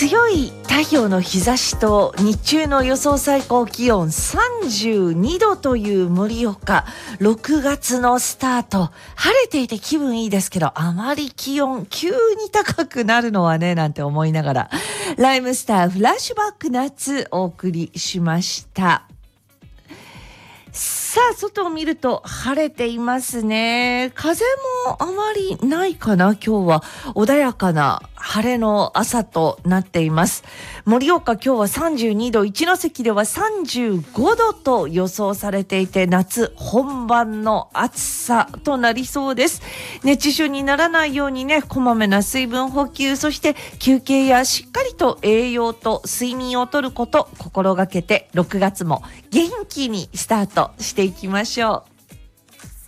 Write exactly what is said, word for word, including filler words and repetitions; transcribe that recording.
強い太陽の日差しと日中の予想最高気温さんじゅうにどという盛岡。ろくがつのスタート、晴れていて気分いいですけど、あまり気温急に高くなるのはねなんて思いながら、ライムスターフラッシュバック夏お送りしました。さあ、外を見ると晴れていますね。風もあまりないかな。今日は穏やかな晴れの朝となっています。盛岡、今日はさんじゅうにど、一関ではさんじゅうごどと予想されていて、夏本番の暑さとなりそうです。熱中症にならないようにね、こまめな水分補給、そして休憩やしっかりと栄養と睡眠をとること心がけて、ろくがつも元気にスタートしていきましょう。